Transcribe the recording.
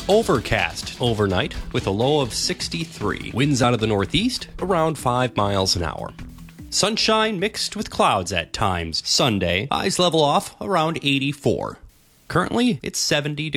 Overcast overnight with a low of 63. Winds out of the northeast around 5 miles an hour. Sunshine mixed with clouds at times. Sunday, highs level off around 84. Currently, it's 70 degrees.